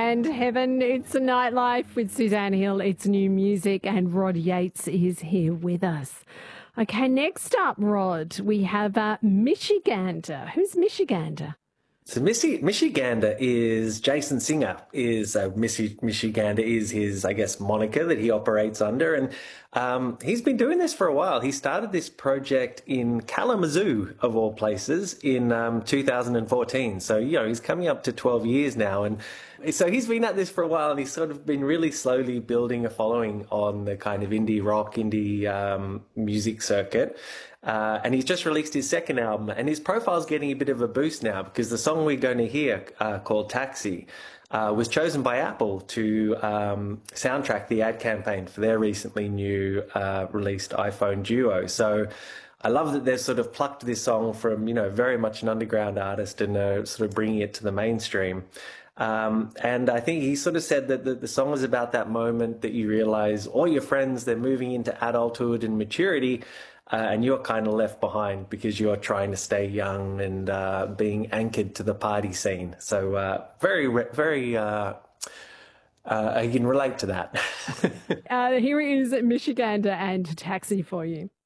and Heaven. It's a Nightlife with Suzanne Hill. It's new music, and Rod Yates is here with us. Okay, next up, Rod, we have Michigander. Who's Michigander? So Michigander is Jason Singer. Michigander is his, I guess, moniker that he operates under, and he's been doing this for a while. He started this project in Kalamazoo, of all places, in 2014. So he's coming up to 12 years now, and so he's been at this for a while, and he's sort of been really slowly building a following on the kind of indie rock, indie music circuit. And he's just released his second album, and his profile's getting a bit of a boost now because the song we're going to hear, called Taxi, was chosen by Apple to soundtrack the ad campaign for their recently new released iPhone Duo. So I love that they've sort of plucked this song from, very much an underground artist and sort of bringing it to the mainstream. And I think he sort of said that the song is about that moment that you realize all your friends, they're moving into adulthood and maturity, and you're kind of left behind because you're trying to stay young and being anchored to the party scene. So very, I can relate to that. Here is Michigander and Taxi for you.